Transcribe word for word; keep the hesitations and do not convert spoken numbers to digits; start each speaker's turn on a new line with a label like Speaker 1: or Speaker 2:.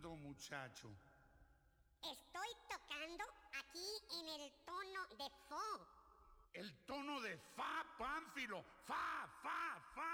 Speaker 1: tocando, muchacho?
Speaker 2: Estoy tocando aquí en el tono de Fo.
Speaker 1: El tono de Fa, Pánfilo. Fa, fa, fa.